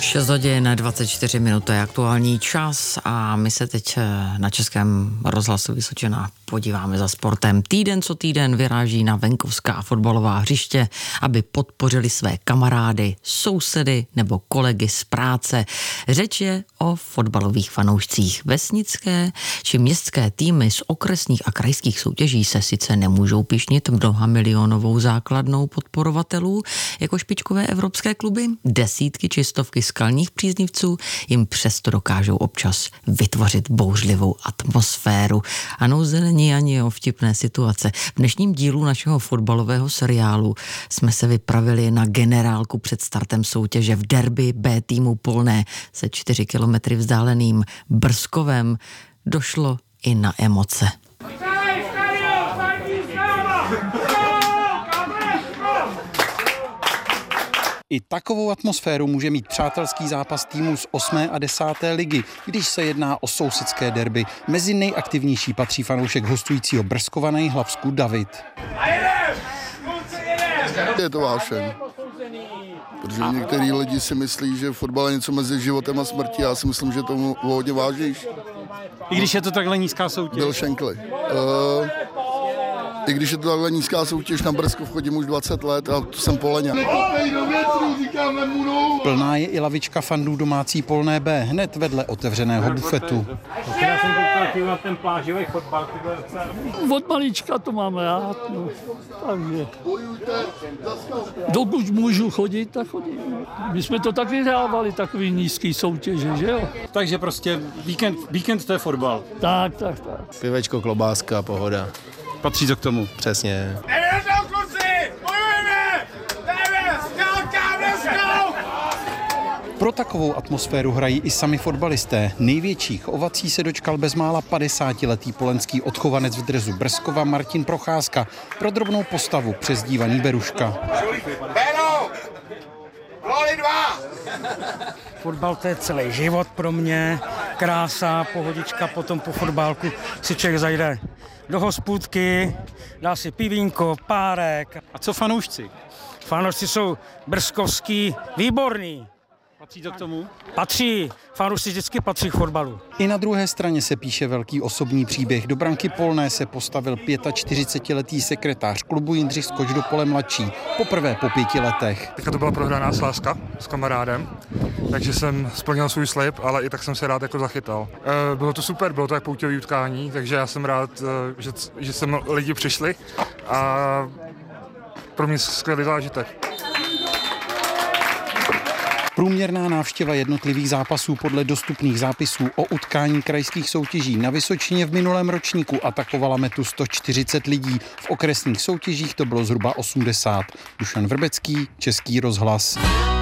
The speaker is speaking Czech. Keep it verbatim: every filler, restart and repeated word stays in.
šest hodin dvacet čtyři minut, to je aktuální čas a my se teď na Českém rozhlasu Vysočina podíváme za sportem. Týden co týden vyráží na venkovská fotbalová hřiště, aby podpořili své kamarády, sousedy nebo kolegy z práce. Řeč je o fotbalových fanoušcích. Vesnické či městské týmy z okresních a krajských soutěží se sice nemůžou pyšnit mnoha milionovou základnou podporovatelů jako špičkové evropské kluby. Desítky či stovky skalních příznivců jim přesto dokážou občas vytvořit bouřlivou atmosféru. A nouze není ani o vtipné situace. V dnešním dílu našeho fotbalového seriálu jsme se vypravili na generálku před startem soutěže v derby B týmu Polné se čtyři kilometry vzdáleným Brzkovem. Došlo i na emoce. I takovou atmosféru může mít přátelský zápas týmu z osmé a desáté ligy, když se jedná o sousedské derby. Mezi nejaktivnější patří fanoušek hostujícího Brzkova na Jihlavsku David. Je to vášeň, protože některý lidi si myslí, že fotbal je něco mezi životem a smrtí. Já si myslím, že tomu hodně vážíš. I když je to takhle nízká soutěž? Byl Šenkli. Uh, I když je to takhle nízká soutěž, na Brzkov chodím už dvacet let a to jsem Poleňa. Plná je i lavička fandů domácí Polné B, hned vedle otevřeného bufetu. Já jsem koukal na ten plážový fotbal. Od malička to máme rád, no. Takže dokud můžu chodit, tak chodím. My jsme to tak vyhrávali, takový nízký soutěže, že jo? Takže prostě víkend, víkend to je fotbal. Tak, tak, tak. Pivečko, klobáska, pohoda. Patří to k tomu. Přesně. Pro takovou atmosféru hrají i sami fotbalisté. Největších ovací se dočkal bezmála padesátiletý polenský odchovanec v dresu Brzkova Martin Procházka, pro drobnou postavu přezdívaný Beruška. Fotbal to je celý život pro mě, krása, pohodička, potom po fotbálku si člověk zajde do hospůdky, dá si pivínko, párek. A co fanoušci? Fanoušci jsou brzkovský, výborný. Patří to k tomu? Patří, fanoušci vždycky patří k fotbalu. I na druhé straně se píše velký osobní příběh. Do branky Polné se postavil čtyřicetiletý sekretář klubu Jindřich Skoč do pole mladší. Poprvé po pěti letech. Teďka to byla prohraná sázka s kamarádem, takže jsem splnil svůj slib, ale i tak jsem se rád jako zachytal. E, bylo to super, bylo to jak pouťový utkání, takže já jsem rád, že, že sem lidi přišli a pro mě skvělý zážitek. Průměrná návštěva jednotlivých zápasů podle dostupných zápisů o utkání krajských soutěží na Vysočině v minulém ročníku atakovala metu sto čtyřicet lidí. V okresních soutěžích to bylo zhruba osmdesát. Dušan Vrbecký, Český rozhlas.